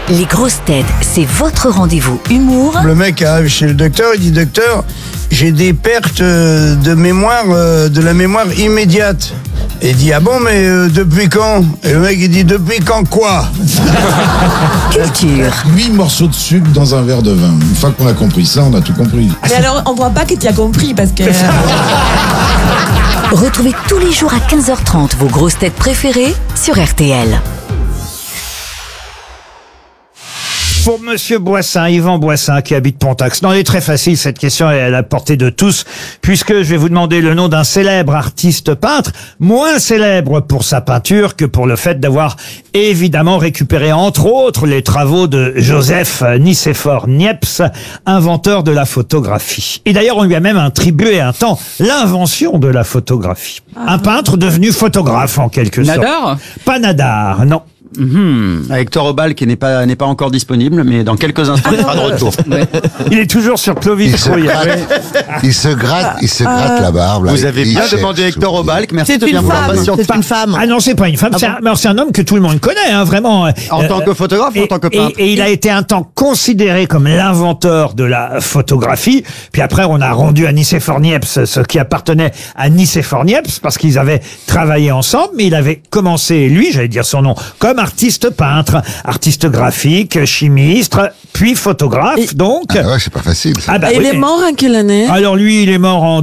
Les grosses têtes, c'est votre rendez-vous humour. Le mec arrive chez le docteur, il dit: docteur, j'ai des pertes de mémoire, de la mémoire immédiate. Et il dit: ah bon, mais depuis quand? Et le mec il dit: depuis quand quoi? Culture. 8 morceaux de sucre dans un verre de vin. Une fois qu'on a compris ça, on a tout compris. Mais alors, on voit pas que tu as compris parce que. Retrouvez tous les jours à 15h30 vos grosses têtes préférées sur RTL. Pour Monsieur Boissin, Yvan Boissin, qui habite Pontax. Non, elle est très facile, cette question est à la portée de tous, puisque je vais vous demander le nom d'un célèbre artiste peintre, moins célèbre pour sa peinture que pour le fait d'avoir évidemment récupéré, entre autres, les travaux de Joseph Nicéphore Niepce, inventeur de la photographie. Et d'ailleurs, on lui a même attribué un temps l'invention de la photographie. Un peintre devenu photographe, en quelque sorte. Nadar ? Pas Nadar, non. Hector Obal qui n'est pas encore disponible, mais dans quelques instants il sera de retour. Il est toujours sur Clovis Trouille. Il se gratte la barbe. Là, Vous avez il bien cherche. demandé Hector Obal, merci C'est de bien une vouloir femme. patienter. C'est une femme. Ah non, c'est pas une femme, c'est un homme que tout le monde connaît, hein, vraiment. En tant que photographe ou en tant que peintre? Et il a été un temps considéré comme l'inventeur de la photographie. Puis après, on a rendu à Nicéphore Niepce ce qui appartenait à Nicéphore Niepce parce qu'ils avaient travaillé ensemble, mais il avait commencé, lui, j'allais dire son nom, comme artiste peintre, artiste graphique, chimiste, puis photographe, donc. Ah ouais, c'est pas facile. Ça. Ah bah Et il oui. est mort en quelle année? Alors lui, il est mort en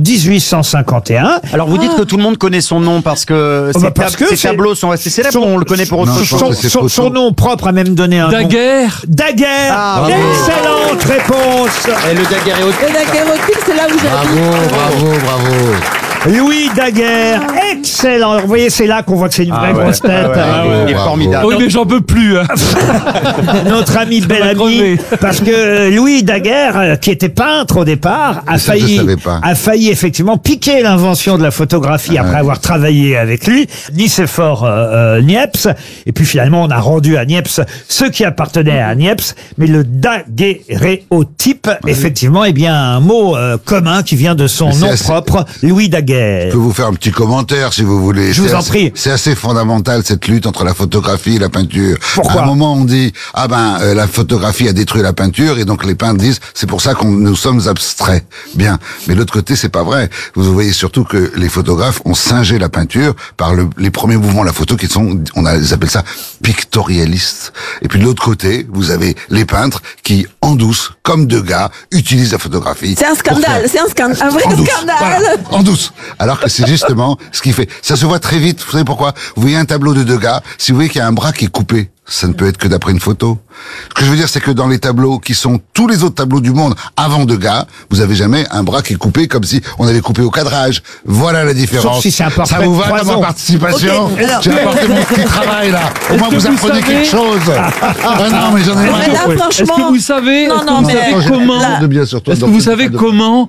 1851. Alors vous dites que tout le monde connaît son nom parce que Oh bah parce que ses c'est- tableaux sont assez célèbres, son- on le connaît pour autre Non, chose. je pense que c'est photo. Son nom propre a même donné un nom. Daguerre. Daguerre. Ah, bravo. Excellente réponse. Et le daguerréotype. Et la guerre c'est là où j'habite. Bravo. Louis Daguerre, excellent. Alors, vous voyez, c'est là qu'on voit que c'est une vraie grosse tête. Il est Bravo. formidable. Oui, mais j'en peux plus. Hein. Notre ami va Bellamy, crever. parce que Louis Daguerre, qui était peintre au départ, a Ça, je savais pas. failli effectivement piquer l'invention de la photographie après avoir travaillé avec lui, Nicéphore Niepce. Et puis finalement, on a rendu à Niepce ce qui appartenait à Niepce, mais le daguerréotype, effectivement, est bien un mot commun qui vient de son Mais c'est nom assez- propre, Louis Je Daguerre. peux vous faire un petit commentaire si vous voulez. Je vous C'est en assez- prie. C'est assez fondamental cette lutte entre la photographie et la peinture. Pourquoi À un moment on dit la photographie a détruit la peinture et donc les peintres disent c'est pour ça qu'on nous sommes abstraits. Bien, mais de l'autre côté c'est pas vrai. Vous voyez surtout que les photographes ont singé la peinture par les premiers mouvements de la photo qui sont ils appellent ça pictorialistes. Et puis de l'autre côté vous avez les peintres qui en douce comme Degas utilisent la photographie. C'est un pour scandale, faire- c'est un vrai en douce. scandale. Voilà, en douce. Alors que c'est justement ce qui fait. Ça se voit très vite. Vous savez pourquoi? Vous voyez un tableau de Degas. Si vous voyez qu'il y a un bras qui est coupé, ça ne peut être que d'après une photo. Ce que je veux dire, c'est que dans les tableaux qui sont tous les autres tableaux du monde avant Degas, vous avez jamais un bras qui est coupé comme si on avait coupé au cadrage. Voilà la différence. Sauf si c'est un portrait Ça vous de va dans Poison. ma participation? Ok, alors- J'ai apporté mon petit travail là. Au moins que vous vous apprenez savez- quelque chose. Ah non, mais j'en ai Mais marre. là, franchement. Est-ce que vous savez, Non, est-ce que non, vous mais savez comment, là- De bien sur toi, est-ce que donc, vous c'est savez pas de- comment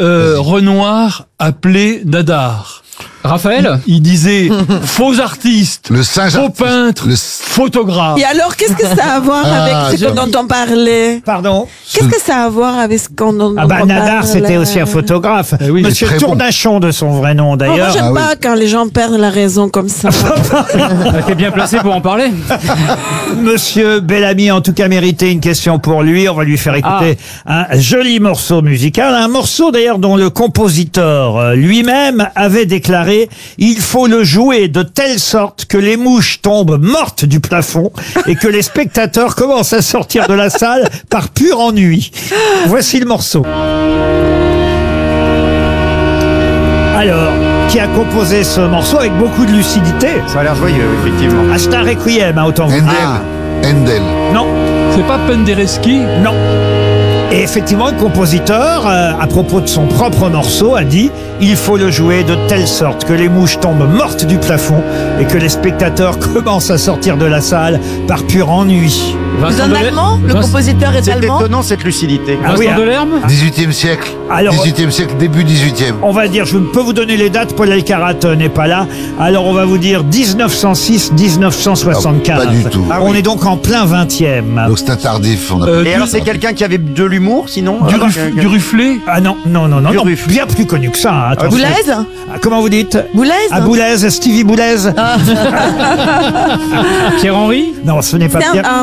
Renoir appelait Nadar? Raphaël? Il disait faux artiste, Le singe faux artiste. peintre, Le- photographe. Et alors, qu'est-ce que ça a à voir avec ce dont on parlait? Pardon? Qu'est-ce que ça a à voir avec ce qu'on dont Ah bah on Nadar, parle? c'était aussi un photographe. Eh oui, Monsieur c'est très bon. Tournachon de son vrai nom Oh, moi, d'ailleurs. j'aime Ah oui. pas quand les gens perdent la raison comme ça. T'es bien placé pour en parler. Monsieur Bellamy, en tout cas, méritait une question pour lui. On va lui faire écouter un joli morceau musical. Un morceau d'ailleurs dont le compositeur lui-même avait déclaré « Il faut le jouer de telle sorte que les mouches tombent mortes du plafond et que les spectateurs commencent à sortir de la salle par pur ennui. » Voici le morceau. Alors, qui a composé ce morceau avec beaucoup de lucidité? Ça a l'air joyeux, effectivement. Ah, c'est un requiem, hein, autant vous dire. Handel. Non. C'est pas Penderecki? Non. Et effectivement, le compositeur, à propos de son propre morceau, a dit « Il faut le jouer de telle sorte que les mouches tombent mortes du plafond et que les spectateurs commencent à sortir de la salle par pur ennui. » C'est un allemand? Le compositeur est C'est allemand? étonnant cette lucidité. Ah oui, Vincent Delerme? 18e siècle. Alors- 18e siècle, début 18e. On va dire, je ne peux vous donner les dates, Paul Elkarat n'est pas là. Alors on va vous dire 1906-1975. Ah, pas du tout. Ah On oui. est donc en plein 20e. Donc c'est un tardif. On a... Et alors c'est quelqu'un qui avait de l'humour, sinon? Du Ruflet? Ah non, Ruff. bien plus connu que ça. Hein, attention. Boulez? Ah, comment vous dites? Boulez? Ah, Boulez, Stevie Boulez? Pierre-Henry? Non, ce n'est pas C'est Pierre. un